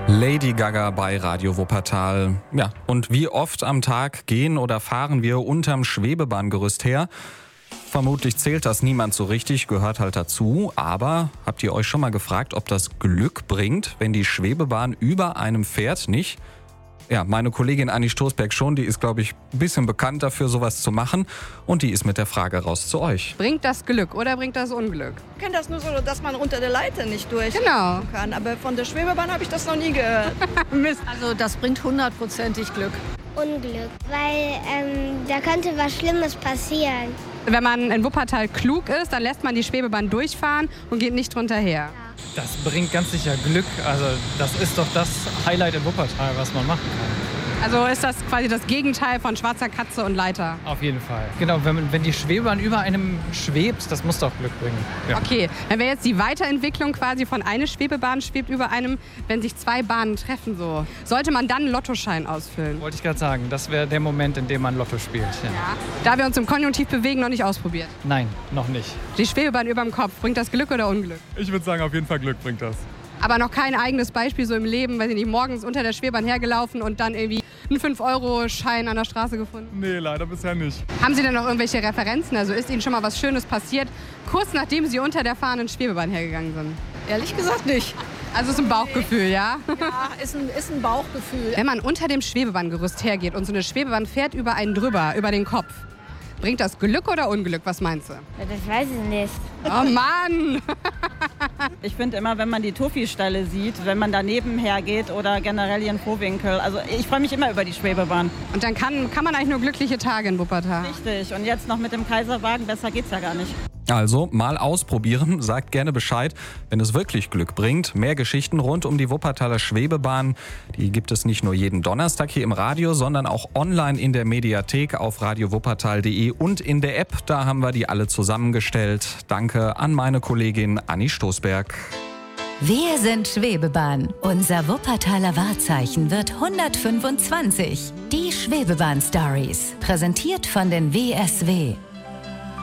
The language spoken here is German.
Lady Gaga bei Radio Wuppertal. Ja, und wie oft am Tag gehen oder fahren wir unterm Schwebebahngerüst her? Vermutlich zählt das niemand so richtig, gehört halt dazu. Aber habt ihr euch schon mal gefragt, ob das Glück bringt, wenn die Schwebebahn über einem fährt? Nicht? Ja, meine Kollegin Anni Stoßberg schon, die ist, glaube ich, ein bisschen bekannt dafür, sowas zu machen. Und die ist mit der Frage raus zu euch. Bringt das Glück oder bringt das Unglück? Ich kenne das nur so, dass man unter der Leiter nicht durch kann. Aber von der Schwebebahn habe ich das noch nie gehört. Mist. Also das bringt 100%ig Glück. Unglück, weil da könnte was Schlimmes passieren. Wenn man in Wuppertal klug ist, dann lässt man die Schwebebahn durchfahren und geht nicht drunter her. Das bringt ganz sicher Glück. Also das ist doch das Highlight in Wuppertal, was man machen kann. Also ist das quasi das Gegenteil von schwarzer Katze und Leiter? Auf jeden Fall. Genau, wenn die Schwebebahn über einem schwebt, das muss doch Glück bringen. Ja. Okay, wenn wir jetzt die Weiterentwicklung quasi von einer Schwebebahn schwebt über einem, wenn sich zwei Bahnen treffen, so, sollte man dann einen Lottoschein ausfüllen? Wollte ich gerade sagen, das wäre der Moment, in dem man Lotto spielt. Ja. Da wir uns im Konjunktiv bewegen, noch nicht ausprobiert. Nein, noch nicht. Die Schwebebahn über dem Kopf, bringt das Glück oder Unglück? Ich würde sagen, auf jeden Fall Glück bringt das. Aber noch kein eigenes Beispiel so im Leben, weiß ich nicht, morgens unter der Schwebebahn hergelaufen und dann irgendwie einen 5-Euro-Schein an der Straße gefunden? Nee, leider bisher nicht. Haben Sie denn noch irgendwelche Referenzen? Also ist Ihnen schon mal was Schönes passiert, kurz nachdem Sie unter der fahrenden Schwebebahn hergegangen sind? Ehrlich gesagt nicht. Also ist ein Bauchgefühl, ja? Ja, ist ein Bauchgefühl. Wenn man unter dem Schwebebahngerüst hergeht und so eine Schwebebahn fährt über einen drüber, über den Kopf, bringt das Glück oder Unglück? Was meinst du? Das weiß ich nicht. Oh Mann! Ich finde immer, wenn man die Tofi-Stelle sieht, wenn man daneben hergeht oder generell in Vohwinkel. Also ich freue mich immer über die Schwebebahn. Und dann kann man eigentlich nur glückliche Tage in Wuppertal. Richtig. Und jetzt noch mit dem Kaiserwagen, besser geht's ja gar nicht. Also mal ausprobieren, sagt gerne Bescheid, wenn es wirklich Glück bringt. Mehr Geschichten rund um die Wuppertaler Schwebebahn, die gibt es nicht nur jeden Donnerstag hier im Radio, sondern auch online in der Mediathek auf radiowuppertal.de und in der App. Da haben wir die alle zusammengestellt. Danke an meine Kollegin Anni Stoßberg. Wir sind Schwebebahn. Unser Wuppertaler Wahrzeichen wird 125. Die Schwebebahn-Stories. Präsentiert von den WSW.